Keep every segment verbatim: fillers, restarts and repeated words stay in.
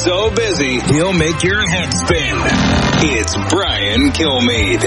so busy, he'll make your head spin. It's Brian Kilmeade.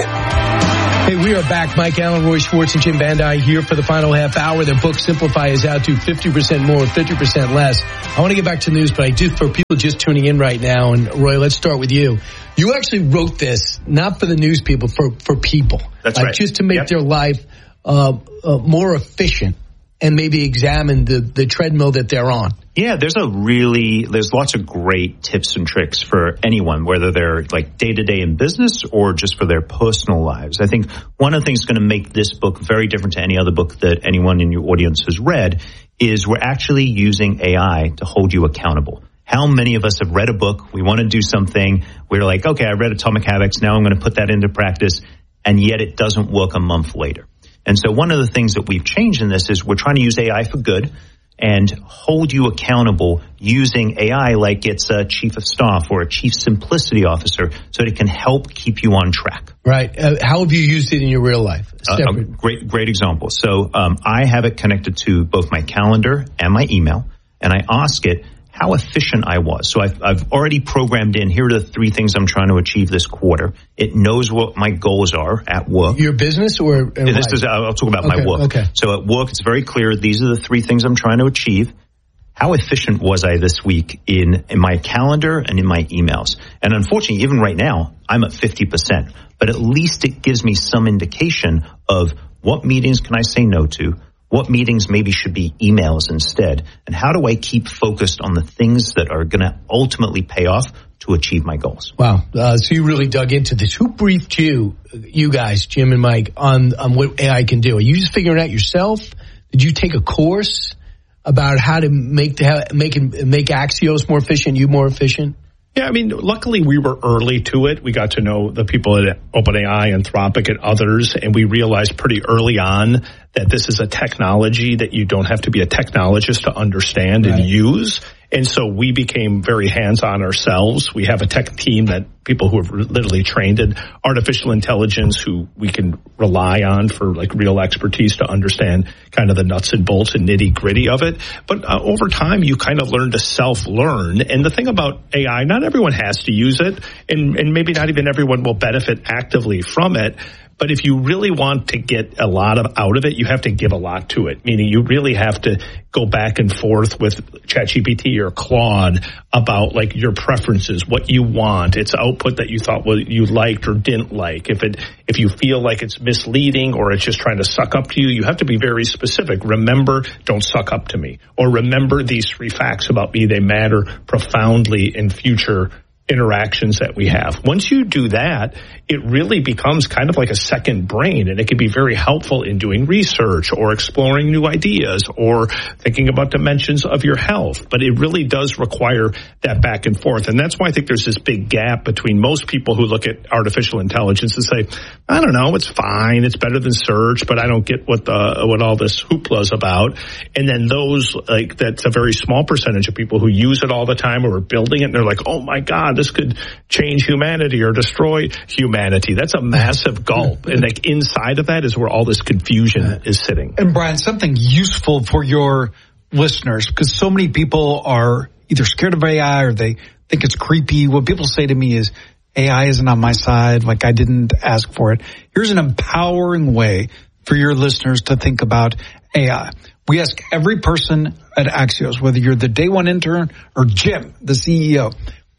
Hey, we are back. Mike Allen, Roy Schwartz, and Jim Bandai here for the final half hour. Their book, Simplify, is out to fifty percent more, fifty percent less. I want to get back to the news, but I do, for people just tuning in right now, and Roy, let's start with you. You actually wrote this, not for the news people, for, for people. That's like, right. Just to make yep. their life uh, uh, more efficient and maybe examine the, the treadmill that they're on. Yeah, there's a really, there's lots of great tips and tricks for anyone, whether they're like day to day in business or just for their personal lives. I think one of the things that's going to make this book very different to any other book that anyone in your audience has read is we're actually using A I to hold you accountable. How many of us have read a book, we want to do something, we're like, okay, I read Atomic Habits, now I'm going to put that into practice, and yet it doesn't work a month later. And so one of the things that we've changed in this is we're trying to use A I for good and hold you accountable using A I like it's a chief of staff or a chief simplicity officer so that it can help keep you on track. Right. Uh, how have you used it in your real life? Uh, a great, great example. So um, I have it connected to both my calendar and my email, and I ask it how efficient I was. So I've, I've already programmed in, here are the three things I'm trying to achieve this quarter. It knows what my goals are at work. Your business or? or this is, I'll talk about okay, my work. Okay. So at work, it's very clear. These are the three things I'm trying to achieve. How efficient was I this week in, in my calendar and in my emails? And unfortunately, even right now, I'm at fifty percent. But at least it gives me some indication of what meetings can I say no to, what meetings maybe should be emails instead, and how do I keep focused on the things that are going to ultimately pay off to achieve my goals. Wow. Uh, so you really dug into this. Who briefed you, you guys, Jim and Mike, on, on what A I can do? Are you just figuring it out yourself? Did you take a course about how to make the, make make Axios more efficient, you more efficient? Yeah, I mean, luckily we were early to it. We got to know the people at OpenAI, Anthropic, and others, and we realized pretty early on that this is a technology that you don't have to be a technologist to understand right. and use. And so we became very hands-on ourselves. We have a tech team that people who have literally trained in artificial intelligence who we can rely on for like real expertise to understand kind of the nuts and bolts and nitty-gritty of it. But uh, over time, you kind of learn to self-learn. And the thing about A I, not everyone has to use it, and, and maybe not even everyone will benefit actively from it. But if you really want to get a lot of out of it, you have to give a lot to it, meaning you really have to go back and forth with ChatGPT or Claude about like your preferences, what you want, its output that you thought well, you liked or didn't like. If it if you feel like it's misleading or it's just trying to suck up to you, you have to be very specific. Remember, don't suck up to me. Or remember these three facts about me. They matter profoundly in future interactions that we have. Once you do that, it really becomes kind of like a second brain, and it can be very helpful in doing research or exploring new ideas or thinking about dimensions of your health. But it really does require that back and forth. And that's why I think there's this big gap between most people who look at artificial intelligence and say, I don't know, it's fine, it's better than search, but I don't get what the what all this hoopla is about. And then those, like, that's a very small percentage of people who use it all the time or are building it, and they're like, oh my God, this could change humanity or destroy humanity. That's a massive gulp. And like inside of that is where all this confusion is sitting. And Brian, something useful for your listeners, because so many people are either scared of A I or they think it's creepy. What people say to me is, A I isn't on my side, like I didn't ask for it. Here's an empowering way for your listeners to think about A I. We ask every person at Axios, whether you're the day one intern or Jim, the C E O,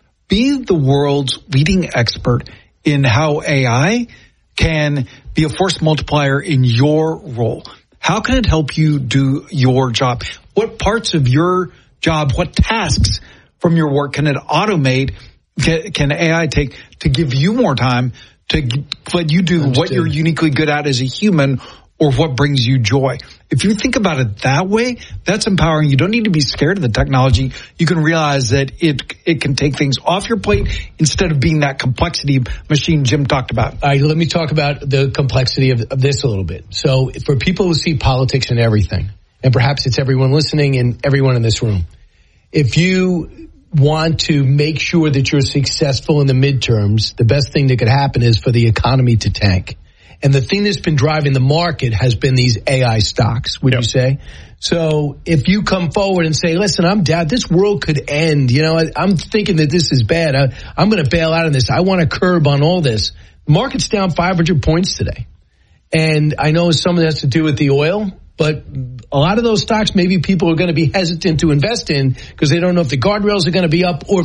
be the world's leading expert in how A I can be a force multiplier in your role. How can it help you do your job? What parts of your job, what tasks from your work can it automate, can, can A I take to give you more time to let you do Understood. What you're uniquely good at as a human, or what brings you joy? If you think about it that way, that's empowering. You don't need to be scared of the technology. You can realize that it it can take things off your plate instead of being that complexity machine Jim talked about. All right, let me talk about the complexity of, of this a little bit. So for people who see politics in everything, and perhaps it's everyone listening and everyone in this room, if you want to make sure that you're successful in the midterms, the best thing that could happen is for the economy to tank. And the thing that's been driving the market has been these A I stocks, would yep. you say? So if you come forward and say, listen, I'm down, this world could end. You know, I, I'm thinking that this is bad. I, I'm going to bail out of this. I want a curb on all this. The market's down five hundred points today. And I know some of that has to do with the oil, but a lot of those stocks, maybe people are going to be hesitant to invest in because they don't know if the guardrails are going to be up or